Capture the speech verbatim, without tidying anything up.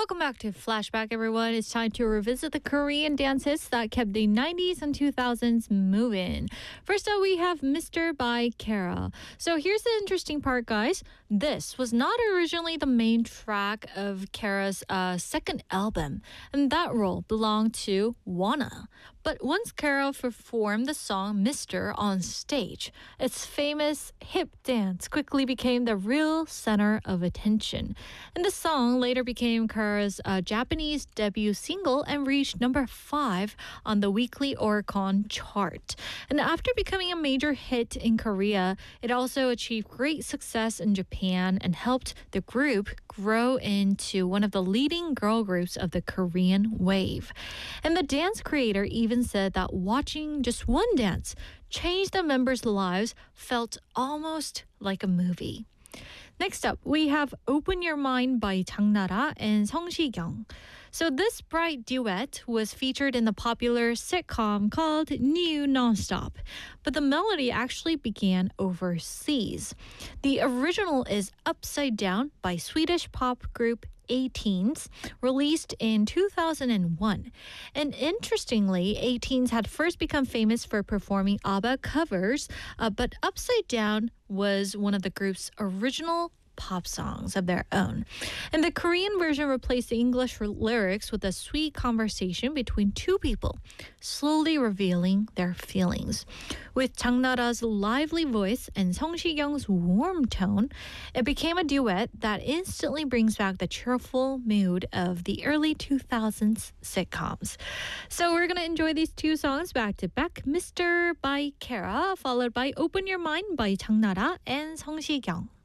Welcome back to Flashback, everyone. It's time to revisit the Korean dance hits that kept the nineties and two thousands moving. First up, we have Mister by Kara. So here's the interesting part, guys. This was not originally the main track of Kara's uh, second album, and that role belonged to Wanna. But once Kara performed the song Mister on stage, its famous hip dance quickly became the real center of attention. And the song later became Kara's uh, Japanese debut single and reached number five on the weekly Oricon chart. And after becoming a major hit in Korea, it also achieved great success in Japan and helped the group grow into one of the leading girl groups of the Korean wave. And the dance creator even said that watching just one dance change the members' lives felt almost like a movie. Next up, we have Open Your Mind by 장나라 and 성시경. So this bright duet was featured in the popular sitcom called New Nonstop, but the melody actually began overseas. The original is Upside Down by Swedish pop group eighteens, released in two thousand one. And interestingly, eighteens had first become famous for performing ABBA covers, uh, but Upside Down was one of the group's original pop songs of their own. And the Korean version replaced the English lyrics with a sweet conversation between two people, slowly revealing their feelings. With 장나라's lively voice and 성시경's warm tone, it became a duet that instantly brings back the cheerful mood of the early two thousands sitcoms. So we're going to enjoy these two songs back to back, Mister by Kara, followed by Open Your Mind by 장나라 and 성시경.